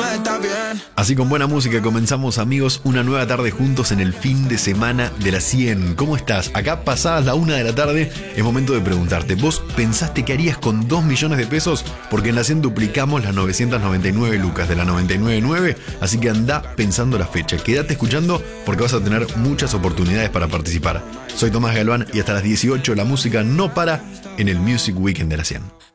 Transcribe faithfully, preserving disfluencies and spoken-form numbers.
está bien. Así con buena música comenzamos, amigos, una nueva tarde juntos en el fin de semana de la cien. ¿Cómo estás? Acá pasadas la una de la tarde es momento de preguntarte, ¿vos pensaste que harías con dos millones de pesos? Porque en la cien duplicamos las novecientas noventa y nueve lucas de la noventa y nueve nueve, así que anda pensando la fecha. Quédate escuchando porque vas a tener muchas oportunidades para participar. Soy Tomás Galván y hasta las dieciocho la música no para en el Music Weekend de la cien.